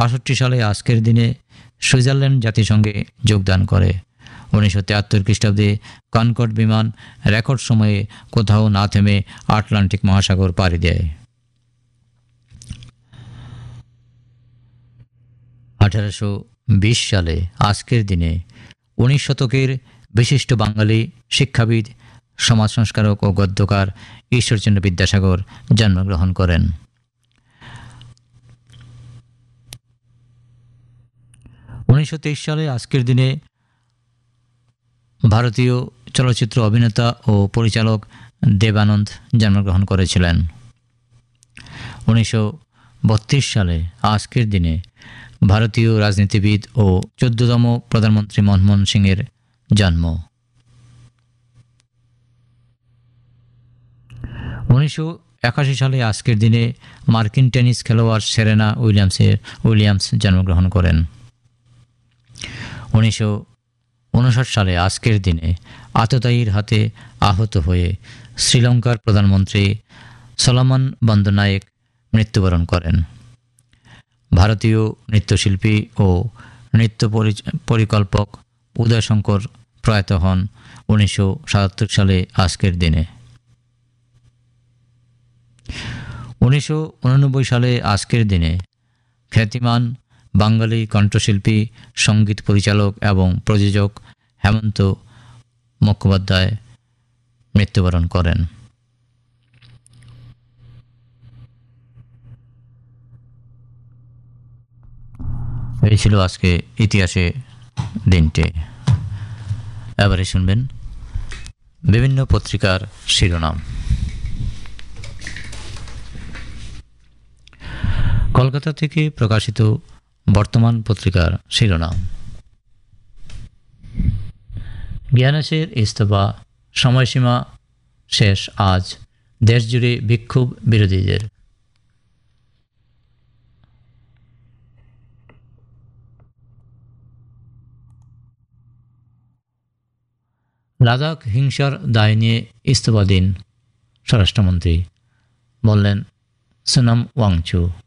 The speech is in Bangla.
1968 সালে আজকের দিনে সুইজারল্যান্ড জাতিসংঘে যোগদান করে। 1973 খ্রিস্টাব্দে কনকর্ড বিমান রেকর্ড সময়ে কোথাও না থেমে আটলান্টিক মহাসাগর পাড়ি দেয়। 1820 সালে আজকের দিনে 19 শতকের বিশিষ্ট বাঙালি শিক্ষাবিদ, সমাজ সংস্কারক ও গদ্যকার ঈশ্বরচন্দ্র বিদ্যাসাগর জন্মগ্রহণ করেন। 1923 সালে আজকের দিনে ভারতীয় চলচ্চিত্র অভিনেতা ও পরিচালক দেবানন্দ জন্মগ্রহণ করেছিলেন। 1932 সালে আজকের দিনে ভারতীয় রাজনীতিবিদ ও 14তম প্রধানমন্ত্রী মনমোহন সিংয়ের জন্ম। 1981 সালে আজকের দিনে মার্কিন টেনিস খেলোয়াড় সেরেনা উইলিয়ামস জন্মগ্রহণ করেন। 1959 সালে আজকের দিনে আততায়ীর হাতে আহত হয়ে শ্রীলঙ্কার প্রধানমন্ত্রী সলোমন বন্দনায়েক মৃত্যুবরণ করেন। ভারতীয় নৃত্যশিল্পী ও নৃত্য পরিকল্পক উদয় শঙ্কর প্রয়াত হন 1977 সালে আজকের দিনে। 1989 সালে আজকের দিনে খ্যাতিমান বাঙালি কণ্ঠশিল্পী, সঙ্গীত পরিচালক এবং প্রযোজক হেমন্ত মুখোপাধ্যায় মৃত্যুবরণ করেন। এই ছিল আজকে ইতিহাসে দিনটি। এবারে শুনবেন বিভিন্ন পত্রিকার শিরোনাম। কলকাতা থেকে প্রকাশিত বর্তমান পত্রিকার শিরোনাম: জ্ঞানেশের ইস্তফা, সময়সীমা শেষ আজ, দেশজুড়ে বিক্ষোভ বিরোধীদের। লাদাখ হিংসার দায় নিয়ে ইস্তফা দিন স্বরাষ্ট্রমন্ত্রী, বললেন সোনাম ওয়াংচু।